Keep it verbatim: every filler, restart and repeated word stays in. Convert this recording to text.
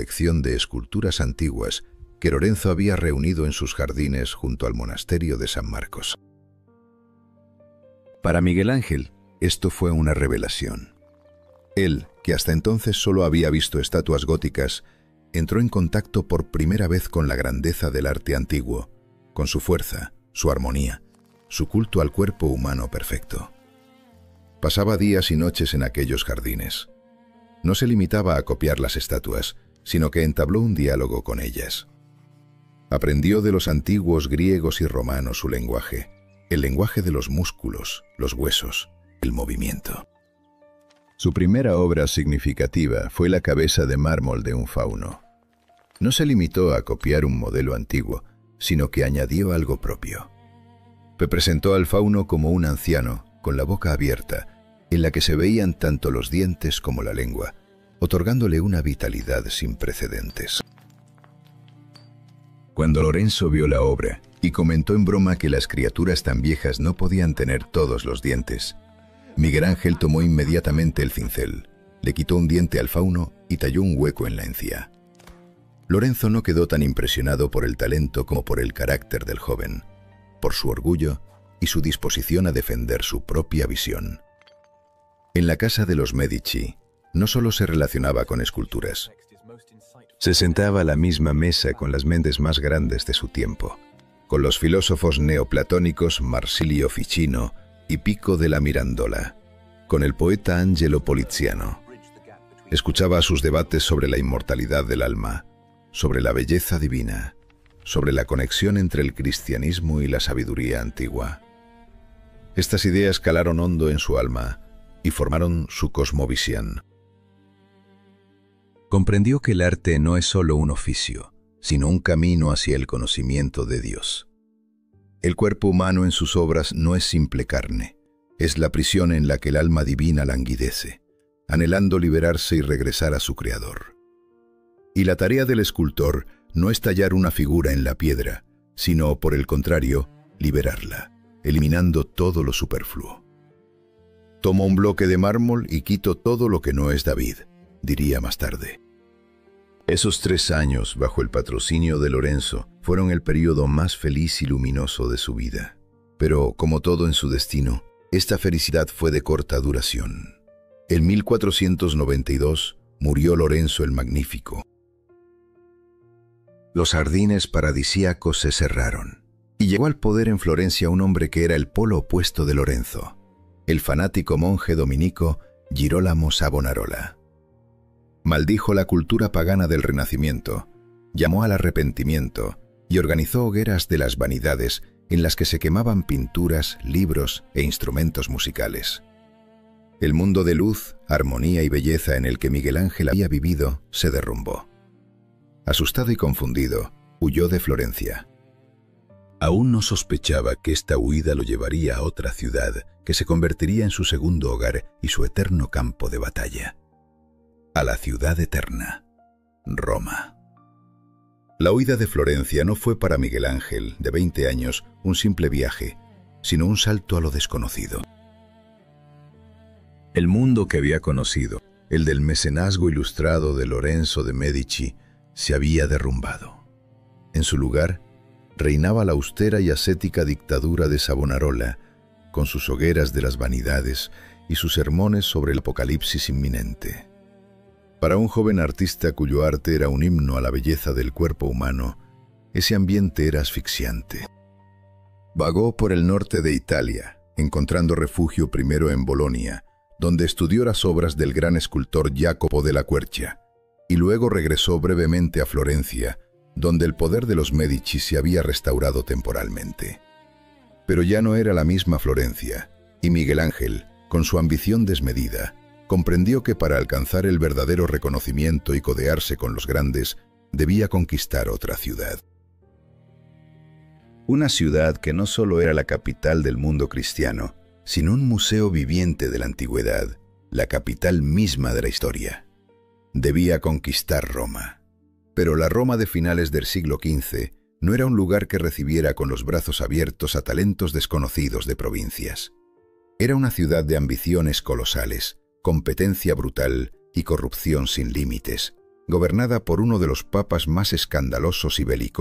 colección de esculturas antiguas que Lorenzo había reunido en sus jardines junto al monasterio de San Marcos. Para Miguel Ángel, esto fue una revelación. Él, que hasta entonces solo había visto estatuas góticas, entró en contacto por primera vez con la grandeza del arte antiguo, con su fuerza, su armonía, su culto al cuerpo humano perfecto. Pasaba días y noches en aquellos jardines. No se limitaba a copiar las estatuas, sino que entabló un diálogo con ellas. Aprendió de los antiguos griegos y romanos su lenguaje, el lenguaje de los músculos, los huesos, el movimiento. Su primera obra significativa fue la cabeza de mármol de un fauno. No se limitó a copiar un modelo antiguo, sino que añadió algo propio. Representó al fauno como un anciano, con la boca abierta, en la que se veían tanto los dientes como la lengua, otorgándole una vitalidad sin precedentes. Cuando Lorenzo vio la obra y comentó en broma que las criaturas tan viejas no podían tener todos los dientes, Miguel Ángel tomó inmediatamente el cincel, le quitó un diente al fauno y talló un hueco en la encía. Lorenzo no quedó tan impresionado por el talento como por el carácter del joven, por su orgullo y su disposición a defender su propia visión. En la casa de los Medici no solo se relacionaba con esculturas. Se sentaba a la misma mesa con las mentes más grandes de su tiempo, con los filósofos neoplatónicos Marsilio Ficino y Pico della Mirandola, con el poeta Angelo Poliziano. Escuchaba sus debates sobre la inmortalidad del alma, sobre la belleza divina, sobre la conexión entre el cristianismo y la sabiduría antigua. Estas ideas calaron hondo en su alma y formaron su cosmovisión. Comprendió que el arte no es solo un oficio, sino un camino hacia el conocimiento de Dios. El cuerpo humano en sus obras no es simple carne, es la prisión en la que el alma divina languidece, anhelando liberarse y regresar a su Creador. Y la tarea del escultor no es tallar una figura en la piedra, sino, por el contrario, liberarla, eliminando todo lo superfluo. Tomo un bloque de mármol y quito todo lo que no es David, diría más tarde. Esos tres años, bajo el patrocinio de Lorenzo, fueron el período más feliz y luminoso de su vida. Pero, como todo en su destino, esta felicidad fue de corta duración. En mil cuatrocientos noventa y dos murió Lorenzo el Magnífico. Los jardines paradisíacos se cerraron, y llegó al poder en Florencia un hombre que era el polo opuesto de Lorenzo, el fanático monje dominico Girolamo Savonarola. Maldijo la cultura pagana del Renacimiento, llamó al arrepentimiento y organizó hogueras de las vanidades en las que se quemaban pinturas, libros e instrumentos musicales. El mundo de luz, armonía y belleza en el que Miguel Ángel había vivido se derrumbó. Asustado y confundido, huyó de Florencia. Aún no sospechaba que esta huida lo llevaría a otra ciudad que se convertiría en su segundo hogar y su eterno campo de batalla. A la ciudad eterna, Roma. La huida de Florencia no fue para Miguel Ángel, de veinte años, un simple viaje, sino un salto a lo desconocido. El mundo que había conocido, el del mecenazgo ilustrado de Lorenzo de Medici, se había derrumbado. En su lugar, reinaba la austera y ascética dictadura de Savonarola, con sus hogueras de las vanidades y sus sermones sobre el apocalipsis inminente. Para un joven artista cuyo arte era un himno a la belleza del cuerpo humano, ese ambiente era asfixiante. Vagó por el norte de Italia, encontrando refugio primero en Bolonia, donde estudió las obras del gran escultor Jacopo della Quercia, y luego regresó brevemente a Florencia, donde el poder de los Medici se había restaurado temporalmente. Pero ya no era la misma Florencia, y Miguel Ángel, con su ambición desmedida, comprendió que para alcanzar el verdadero reconocimiento y codearse con los grandes, debía conquistar otra ciudad. Una ciudad que no solo era la capital del mundo cristiano, sino un museo viviente de la antigüedad, la capital misma de la historia. Debía conquistar Roma. Pero la Roma de finales del siglo quince no era un lugar que recibiera con los brazos abiertos a talentos desconocidos de provincias. Era una ciudad de ambiciones colosales, competencia brutal y corrupción sin límites, gobernada por uno de los papas más escandalosos y belicosos